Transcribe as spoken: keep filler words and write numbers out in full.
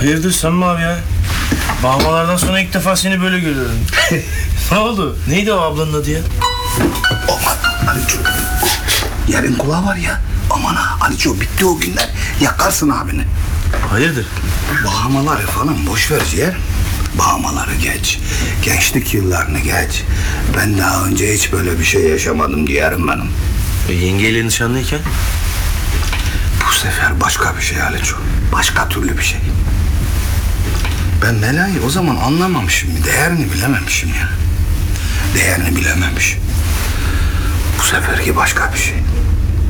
Hayırdır Samim abi ya? Bağmalardan sonra ilk defa seni böyle görüyorum. Ne oldu? Neydi o ablanın adı ya? Aman Aliço. Yarın kulağı var ya. Aman ha Aliço, bitti o günler. Yakarsın abini. Hayırdır? Bağmaları falan boş ver ciğer. Bağmaları geç. Gençlik yıllarını geç. Ben daha önce hiç böyle bir şey yaşamadım diyerim benim. E, yengeyle nişanlıyken? Bu sefer başka bir şey Aliço. Başka türlü bir şey. Ben Mela'yı o zaman anlamamışım. Değerini bilememişim ya. Değerini bilememişim. Bu seferki başka bir şey.